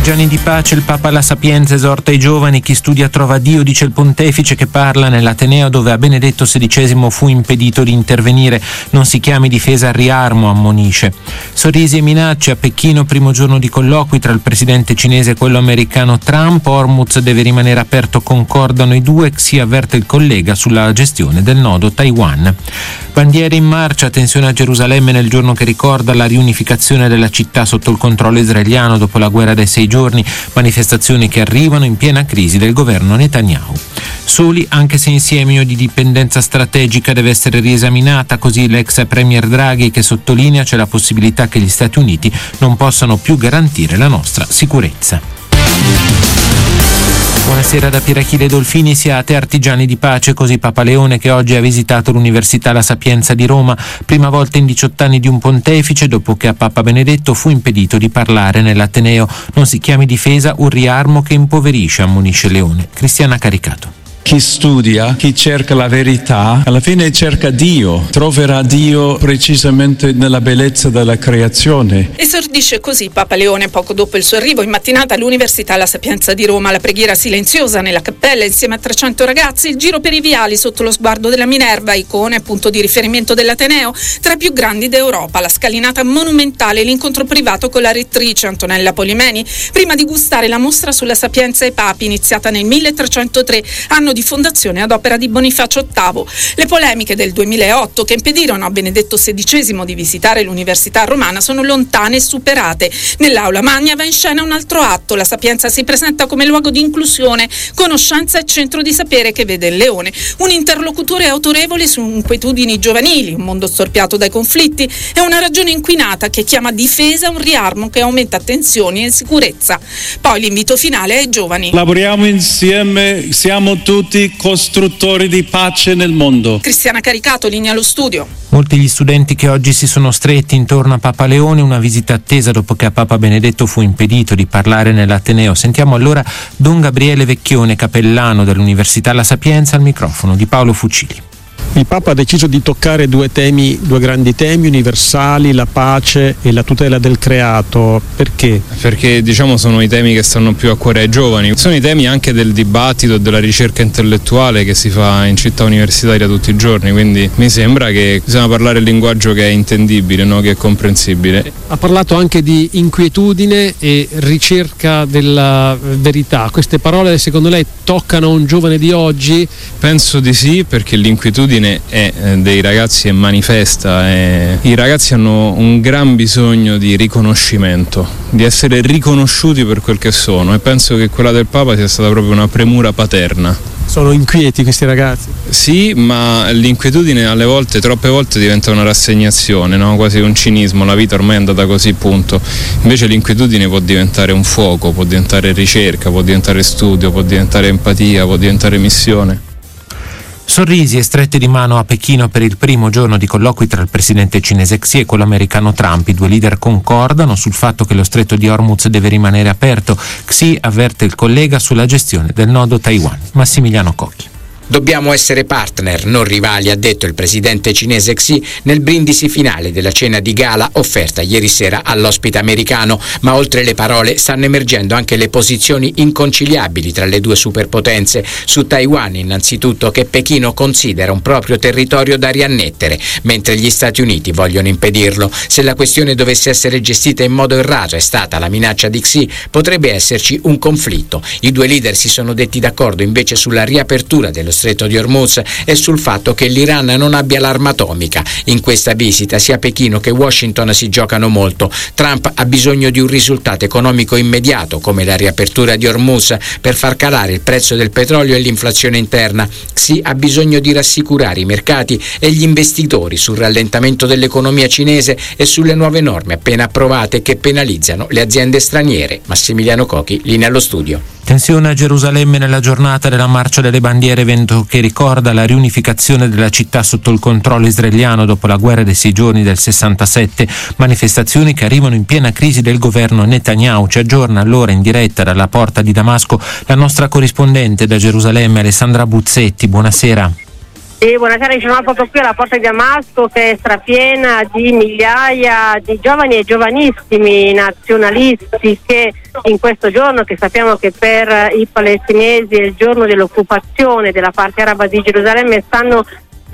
Artigiani di pace, il Papa alla Sapienza esorta i giovani, chi studia trova Dio, dice il pontefice che parla nell'Ateneo dove a Benedetto XVI fu impedito di intervenire. Non si chiami difesa al riarmo, ammonisce. Sorrisi e minacce a Pechino, primo giorno di colloqui tra il presidente cinese e quello americano Trump. Hormuz deve rimanere aperto, concordano i due, Xi avverte il collega sulla gestione del nodo Taiwan. Bandiere in marcia, tensione a Gerusalemme nel giorno che ricorda la riunificazione della città sotto il controllo israeliano dopo la guerra dei 6 giorni, manifestazioni che arrivano in piena crisi del governo Netanyahu. Soli anche se in segno di dipendenza strategica deve essere riesaminata, così l'ex premier Draghi, che sottolinea c'è la possibilità che gli Stati Uniti non possano più garantire la nostra sicurezza. Buonasera da Pirachile Dolfini, siate artigiani di pace, così Papa Leone che oggi ha visitato l'Università La Sapienza di Roma, prima volta in 18 anni di un pontefice dopo che a Papa Benedetto fu impedito di parlare nell'Ateneo. Non si chiami difesa un riarmo che impoverisce, ammonisce Leone. Cristiana Caricato. Chi studia, chi cerca la verità, alla fine cerca Dio, troverà Dio precisamente nella bellezza della creazione. Esordisce così Papa Leone poco dopo il suo arrivo in mattinata all'Università La Sapienza di Roma. La preghiera silenziosa nella cappella insieme a 300 ragazzi, il giro per i viali sotto lo sguardo della Minerva, icone punto di riferimento dell'Ateneo, tra i più grandi d'Europa, la scalinata monumentale, l'incontro privato con la rettrice Antonella Polimeni, prima di gustare la mostra sulla Sapienza ai Papi, iniziata nel 1303, anno di fondazione ad opera di Bonifacio VIII. Le polemiche del 2008 che impedirono a Benedetto XVI di visitare l'Università romana sono lontane e superate. Nell'aula magna va in scena un altro atto. La Sapienza si presenta come luogo di inclusione, conoscenza e centro di sapere che vede il Leone, un interlocutore autorevole su inquietudini giovanili, un mondo storpiato dai conflitti e una ragione inquinata che chiama difesa un riarmo che aumenta tensioni e insicurezza. Poi l'invito finale ai giovani. Lavoriamo insieme, siamo tutti costruttori di pace nel mondo. Cristiana Caricato, linea allo studio. Molti gli studenti che oggi si sono stretti intorno a Papa Leone, una visita attesa dopo che a Papa Benedetto fu impedito di parlare nell'Ateneo. Sentiamo allora Don Gabriele Vecchione, cappellano dell'Università La Sapienza, al microfono di Paolo Fucili. Il Papa ha deciso di toccare due grandi temi universali, la pace e la tutela del creato. Perché? Perché sono i temi che stanno più a cuore ai giovani, sono i temi anche del dibattito e della ricerca intellettuale che si fa in città universitaria tutti i giorni, quindi mi sembra che bisogna parlare il linguaggio che è intendibile, no? Che è comprensibile. Ha parlato anche di inquietudine e ricerca della verità. Queste parole secondo lei toccano un giovane di oggi? Penso di sì, perché l'inquietudine dei ragazzi è manifesta e i ragazzi hanno un gran bisogno di riconoscimento, di essere riconosciuti per quel che sono, e penso che quella del Papa sia stata proprio una premura paterna. Sono inquieti questi ragazzi? Sì, ma l'inquietudine troppe volte diventa una rassegnazione, no? Quasi un cinismo, la vita ormai è andata così, punto. Invece l'inquietudine può diventare un fuoco, può diventare ricerca, può diventare studio, può diventare empatia, può diventare missione. Sorrisi e strette di mano a Pechino per il primo giorno di colloqui tra il presidente cinese Xi e quello americano Trump. I due leader concordano sul fatto che lo stretto di Hormuz deve rimanere aperto. Xi avverte il collega sulla gestione del nodo Taiwan. Massimiliano Cocchi. Dobbiamo essere partner, non rivali, ha detto il presidente cinese Xi nel brindisi finale della cena di gala offerta ieri sera all'ospite americano. Ma oltre le parole stanno emergendo anche le posizioni inconciliabili tra le due superpotenze. Su Taiwan innanzitutto, che Pechino considera un proprio territorio da riannettere, mentre gli Stati Uniti vogliono impedirlo. Se la questione dovesse essere gestita in modo errato, è stata la minaccia di Xi, potrebbe esserci un conflitto. I due leader si sono detti d'accordo invece sulla riapertura dello stretto di Hormuz e sul fatto che l'Iran non abbia l'arma atomica. In questa visita sia Pechino che Washington si giocano molto. Trump ha bisogno di un risultato economico immediato come la riapertura di Hormuz per far calare il prezzo del petrolio e l'inflazione interna. Xi ha bisogno di rassicurare i mercati e gli investitori sul rallentamento dell'economia cinese e sulle nuove norme appena approvate che penalizzano le aziende straniere. Massimiliano Cocchi, linea allo studio. Tensione a Gerusalemme nella giornata della Marcia delle Bandiere, evento che ricorda la riunificazione della città sotto il controllo israeliano dopo la guerra dei 6 giorni del 67. Manifestazioni che arrivano in piena crisi del governo Netanyahu. Ci aggiorna allora in diretta dalla porta di Damasco la nostra corrispondente da Gerusalemme, Alessandra Buzzetti. Buonasera. Sì, buonasera, ci sono proprio qui alla porta di Damasco, che è strapiena di migliaia di giovani e giovanissimi nazionalisti che in questo giorno, che sappiamo che per i palestinesi è il giorno dell'occupazione della parte araba di Gerusalemme, stanno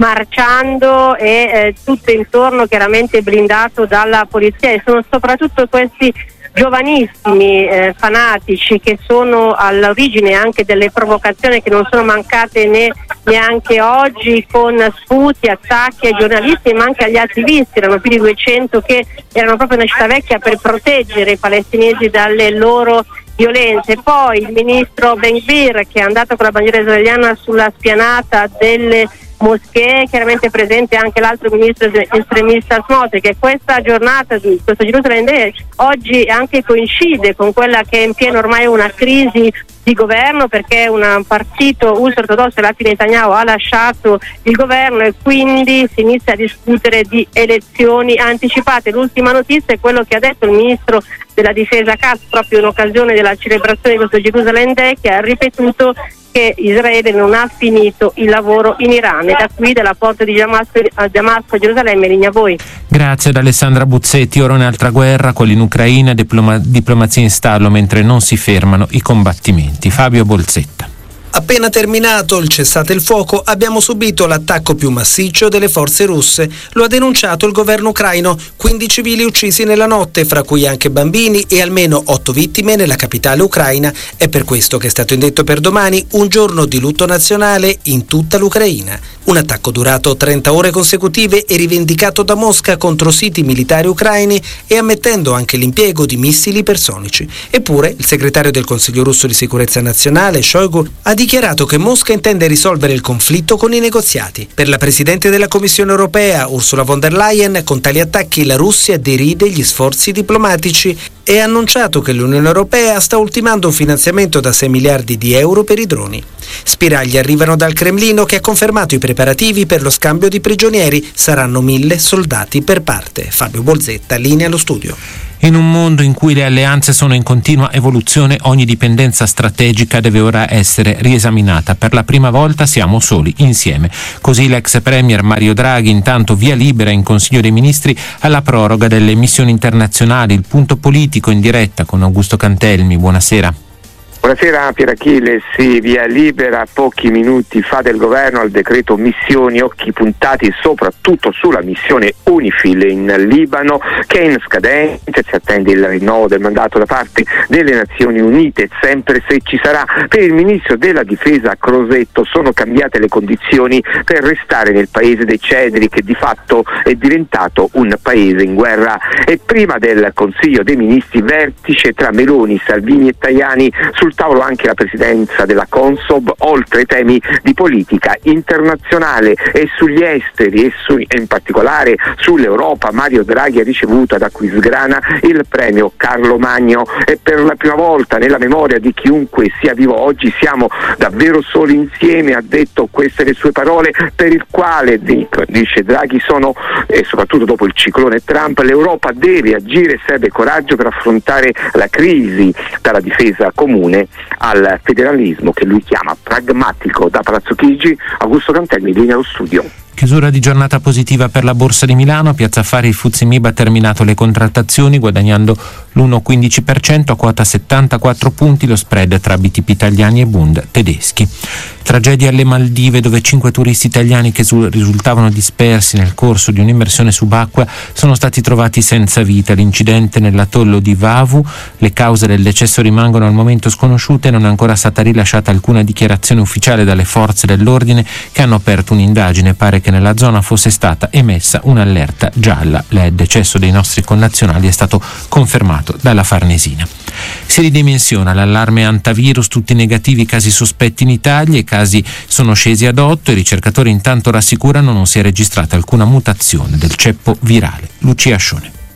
marciando e tutto intorno chiaramente blindato dalla polizia, e sono soprattutto questi giovanissimi fanatici che sono all'origine anche delle provocazioni che non sono mancate neanche oggi, con sputi, attacchi ai giornalisti ma anche agli attivisti. Erano più di 200 che erano proprio nella città vecchia per proteggere i palestinesi dalle loro violenze. Poi il ministro Ben Gvir, che è andato con la bandiera israeliana sulla spianata delle moschee, chiaramente presente anche l'altro ministro estremista Smotrich, che questa giornata, questo Gerusalemme Day, oggi anche coincide con quella che è in pieno ormai una crisi di governo, perché un partito ultraortodosso, la Netanyahu, ha lasciato il governo e quindi si inizia a discutere di elezioni anticipate. L'ultima notizia è quello che ha detto il ministro della difesa Katz proprio in occasione della celebrazione di questo Gerusalemme Day, che ha ripetuto che Israele non ha finito il lavoro in Iran. E da qui, dalla porta di Damasco a Gerusalemme, linea a voi. Grazie ad Alessandra Buzzetti. Ora un'altra guerra, quella in Ucraina, diplomazia in stallo mentre non si fermano i combattimenti. Fabio Bolzetta. Appena terminato il cessate il fuoco, abbiamo subito l'attacco più massiccio delle forze russe. Lo ha denunciato il governo ucraino. 15 civili uccisi nella notte, fra cui anche bambini, e almeno 8 vittime nella capitale ucraina. È per questo che è stato indetto per domani un giorno di lutto nazionale in tutta l'Ucraina. Un attacco durato 30 ore consecutive e rivendicato da Mosca contro siti militari ucraini, e ammettendo anche l'impiego di missili ipersonici. Eppure il segretario del Consiglio russo di sicurezza nazionale, Shoigu, ha dichiarato che Mosca intende risolvere il conflitto con i negoziati. Per la Presidente della Commissione europea, Ursula von der Leyen, con tali attacchi la Russia deride gli sforzi diplomatici e ha annunciato che l'Unione Europea sta ultimando un finanziamento da 6 miliardi di euro per i droni. Spiragli arrivano dal Cremlino, che ha confermato i preparativi per lo scambio di prigionieri. Saranno 1.000 soldati per parte. Fabio Bolzetta, linea allo studio. In un mondo in cui le alleanze sono in continua evoluzione, ogni dipendenza strategica deve ora essere riesaminata. Per la prima volta siamo soli, insieme. Così l'ex premier Mario Draghi, intanto via libera in Consiglio dei Ministri alla proroga delle missioni internazionali. Il punto politico in diretta con Augusto Cantelmi. Buonasera. Buonasera Pier Achille, sì, via libera pochi minuti fa del governo al decreto missioni, occhi puntati soprattutto sulla missione UNIFIL in Libano, che è in scadenza, si attende il rinnovo del mandato da parte delle Nazioni Unite, sempre se ci sarà. Per il ministro della difesa Crosetto sono cambiate le condizioni per restare nel paese dei cedri, che di fatto è diventato un paese in guerra. E prima del Consiglio dei Ministri, vertice tra Meloni, Salvini e Tajani, sul tavolo anche la presidenza della Consob, oltre ai temi di politica internazionale e sugli esteri e in particolare sull'Europa. Mario Draghi ha ricevuto ad Aquisgrana il premio Carlo Magno, e per la prima volta nella memoria di chiunque sia vivo oggi siamo davvero soli insieme, ha detto. Queste le sue parole, per il quale, dice Draghi, sono, e soprattutto dopo il ciclone Trump, l'Europa deve agire, serve coraggio per affrontare la crisi, dalla difesa comune al federalismo che lui chiama pragmatico. Da Palazzo Chigi, Augusto Cantelmi, linea allo studio. Chiusura di giornata positiva per la Borsa di Milano. Piazza Affari, il FTSE MIB ha terminato le contrattazioni guadagnando l'1,15% a quota 74 punti, lo spread tra BTP italiani e Bund tedeschi. Tragedia alle Maldive, dove 5 turisti italiani che risultavano dispersi nel corso di un'immersione subacquea sono stati trovati senza vita. L'incidente nell'atollo di Vavu, le cause del decesso rimangono al momento sconosciute e non è ancora stata rilasciata alcuna dichiarazione ufficiale dalle forze dell'ordine, che hanno aperto un'indagine. Pare che nella zona fosse stata emessa un'allerta gialla. Il decesso dei nostri connazionali è stato confermato dalla Farnesina. Si ridimensiona l'allarme antivirus, tutti negativi casi sospetti in Italia, i casi sono scesi ad 8, i ricercatori intanto rassicurano non si è registrata alcuna mutazione del ceppo virale. Lucia Scione.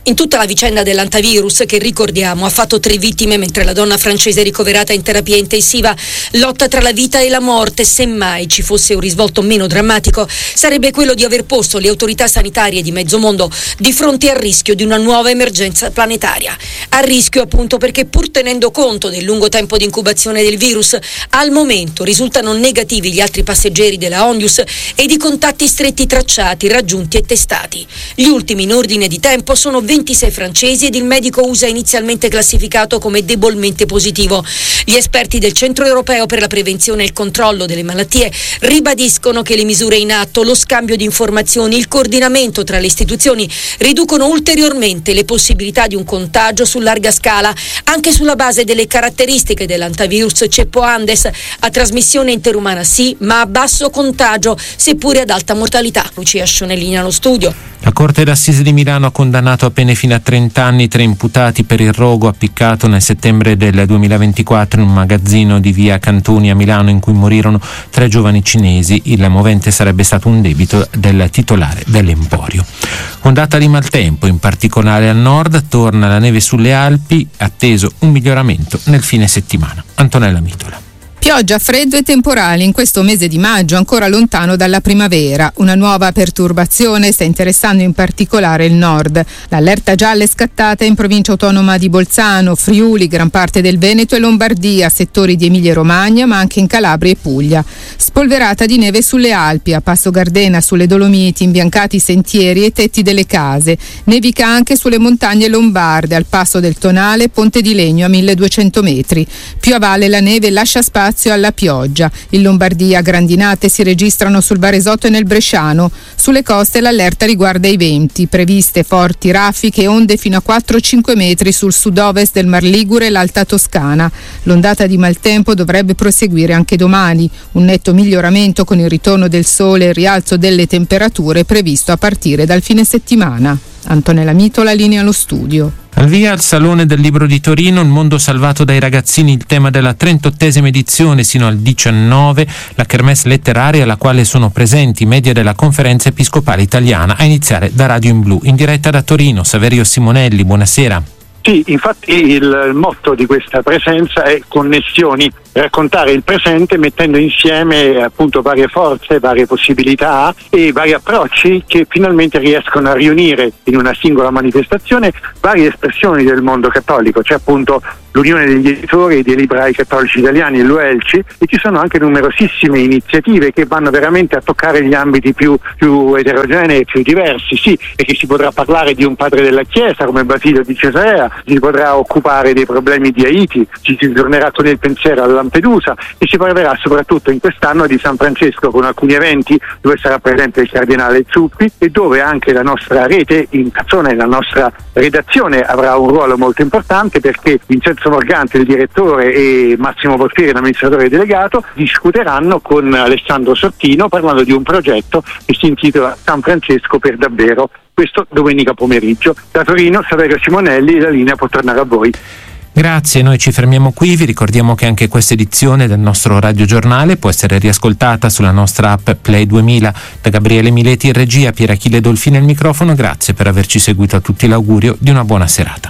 In tutta la vicenda dell'antivirus, che ricordiamo ha fatto 3 vittime mentre la donna francese ricoverata in terapia intensiva lotta tra la vita e la morte, semmai ci fosse un risvolto meno drammatico sarebbe quello di aver posto le autorità sanitarie di mezzo mondo di fronte al rischio di una nuova emergenza planetaria. A rischio appunto perché, pur tenendo conto del lungo tempo di incubazione del virus, al momento risultano negativi gli altri passeggeri della Ondius ed i contatti stretti tracciati, raggiunti e testati. Gli ultimi in ordine di tempo sono 26 francesi ed il medico USA inizialmente classificato come debolmente positivo. Gli esperti del Centro Europeo per la Prevenzione e il Controllo delle Malattie ribadiscono che le misure in atto, lo scambio di informazioni, il coordinamento tra le istituzioni riducono ulteriormente le possibilità di un contagio su larga scala, anche sulla base delle caratteristiche dell'antivirus ceppo Andes, a trasmissione interumana sì, ma a basso contagio, seppure ad alta mortalità. Lucia Scionellini allo studio. La Corte d'Assise di Milano ha condannato a pene fino a 30 anni 3 imputati per il rogo appiccato nel settembre del 2024 in un magazzino di via Cantoni a Milano, in cui morirono 3 giovani cinesi. Il movente sarebbe stato un debito del titolare dell'emporio. Ondata di maltempo, in particolare al nord, torna la neve sulle Alpi, atteso un miglioramento nel fine settimana. Antonella Mitola. Pioggia, freddo e temporali in questo mese di maggio, ancora lontano dalla primavera. Una nuova perturbazione sta interessando in particolare il nord. L'allerta gialla è scattata in provincia autonoma di Bolzano, Friuli, gran parte del Veneto e Lombardia, settori di Emilia-Romagna, ma anche in Calabria e Puglia. Spolverata di neve sulle Alpi, a Passo Gardena, sulle Dolomiti, imbiancati sentieri e tetti delle case. Nevica anche sulle montagne lombarde, al passo del Tonale, Ponte di Legno a 1200 metri. Più a valle la neve lascia spazio alla pioggia. In Lombardia grandinate si registrano sul Baresotto e nel Bresciano. Sulle coste l'allerta riguarda i venti, previste forti raffiche e onde fino a 4-5 metri sul sud-ovest del Mar Ligure e l'Alta Toscana. L'ondata di maltempo dovrebbe proseguire anche domani. Un netto miglioramento con il ritorno del sole e il rialzo delle temperature previsto a partire dal fine settimana. Antonella Mitola, linea allo studio. Al via al Salone del Libro di Torino, il mondo salvato dai ragazzini, il tema della 38esima edizione sino al 19, la kermesse letteraria alla quale sono presenti i media della Conferenza Episcopale Italiana, a iniziare da Radio in Blu. In diretta da Torino, Saverio Simonelli, buonasera. Sì, infatti il motto di questa presenza è connessioni, raccontare il presente mettendo insieme appunto varie forze, varie possibilità e vari approcci che finalmente riescono a riunire in una singola manifestazione varie espressioni del mondo cattolico. C'è appunto l'Unione degli Editori e dei Librai Cattolici Italiani, l'UELCI, e ci sono anche numerosissime iniziative che vanno veramente a toccare gli ambiti più eterogenei e più diversi, sì, e che si potrà parlare di un padre della Chiesa come Basilio di Cesarea, si potrà occupare dei problemi di Haiti, ci si tornerà con il pensiero a Lampedusa e si parlerà soprattutto in quest'anno di San Francesco, con alcuni eventi dove sarà presente il cardinale Zuppi e dove anche la nostra rete in Cazzone, la nostra redazione avrà un ruolo molto importante, perché Vincenzo Morgante, il direttore, e Massimo Portieri, l'amministratore delegato, discuteranno con Alessandro Sortino parlando di un progetto che si intitola San Francesco per davvero. Questo domenica pomeriggio. Da Torino, Saverio Simonelli, la linea può tornare a voi. Grazie, noi ci fermiamo qui. Vi ricordiamo che anche questa edizione del nostro radiogiornale può essere riascoltata sulla nostra app Play 2000. Da Gabriele Mileti in regia, Pier Achille Dolfini al microfono, grazie per averci seguito. A tutti l'augurio di una buona serata.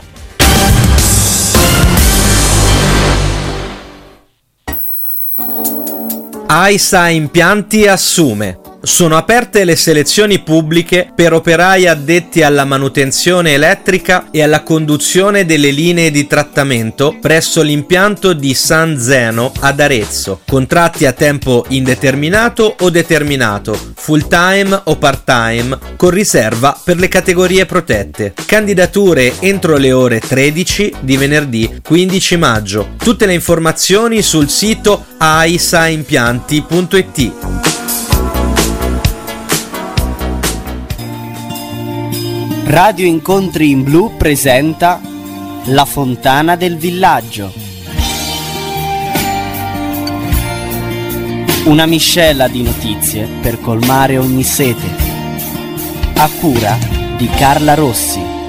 AISA Impianti assume. Sono aperte le selezioni pubbliche per operai addetti alla manutenzione elettrica e alla conduzione delle linee di trattamento presso l'impianto di San Zeno ad Arezzo. Contratti a tempo indeterminato o determinato, full time o part time, con riserva per le categorie protette. Candidature entro le ore 13 di venerdì 15 maggio. Tutte le informazioni sul sito aisaimpianti.it. Radio Incontri in Blu presenta La Fontana del Villaggio. Una miscela di notizie per colmare ogni sete. A cura di Carla Rossi.